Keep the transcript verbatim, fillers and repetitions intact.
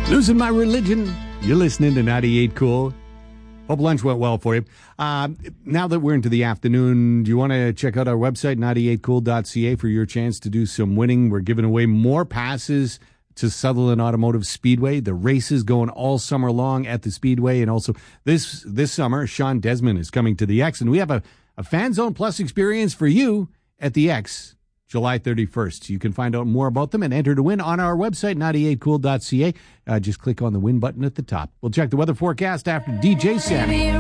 Losing my religion. You're listening to ninety-eight Cool. Hope lunch went well for you. Uh, now that we're into the afternoon, do you want to check out our website, ninety-eight cool dot c a, for your chance to do some winning? We're giving away more passes to Sutherland Automotive Speedway. The race is going all summer long at the Speedway. And also this this summer, Sean Desmond is coming to the X. And we have a, a Fan Zone Plus experience for you at the X, July thirty-first. You can find out more about them and enter to win on our website, ninety-eight cool dot c a. Uh, just click on the win button at the top. We'll check the weather forecast after D J Sammy.